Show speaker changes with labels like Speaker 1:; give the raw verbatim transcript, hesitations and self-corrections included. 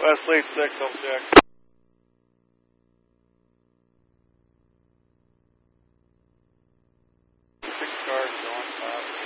Speaker 1: West lead six, I'll check. Six cars going, five.